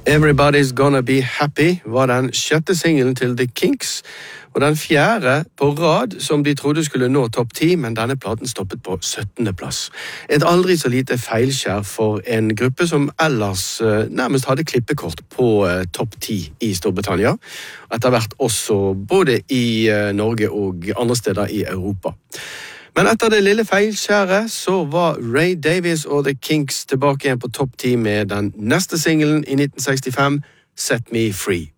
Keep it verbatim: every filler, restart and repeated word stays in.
Everybody's Gonna Be Happy var den sjette singelen til The Kinks, og den fjerde på rad som de trodde skulle nå topp ti, men denne platen stoppet på syttende plass. Et aldri så lite feilskjær for en gruppe som ellers eh, nærmest hadde klippekort på eh, topp ti i Storbritannia, etter hvert også både i eh, Norge og andre steder i Europa. Men etter det lille feilskjæret så var Ray Davies og The Kinks tilbake igjen på topp ti med den neste singelen i nitten sekstifem, Set Me Free.